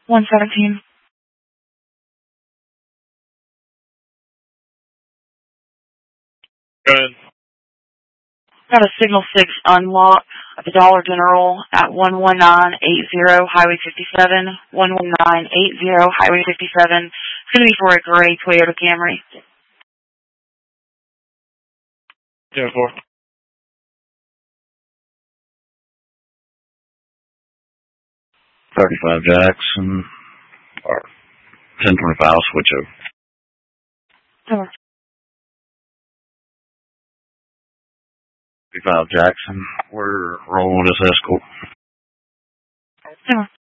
117. Go ahead. Got a Signal 6 unlock at the Dollar General at 11980 Highway 57. 11980 Highway 57. It's going to be for a gray Toyota Camry. 10-4. 35 Jackson, or 1025, I'll switch over. Sure. 35 Jackson, we're rolling with this escort. Sure.